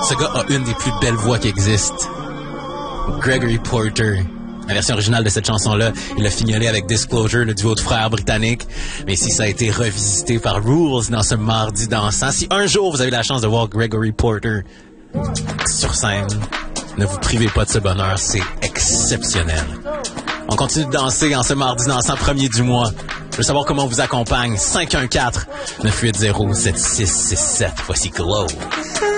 Ce gars a une des plus belles voix qui existent. Gregory Porter. La version originale de cette chanson-là, il a fignolé avec Disclosure, le duo de frères britanniques. Mais ici, ça a été revisité par Rules dans ce mardi dansant. Si un jour vous avez la chance de voir Gregory Porter sur scène, ne vous privez pas de ce bonheur, c'est exceptionnel. On continue de danser en ce mardi dansant 1er du mois. Je veux savoir comment on vous accompagne. 514-980-7667. Voici Glow.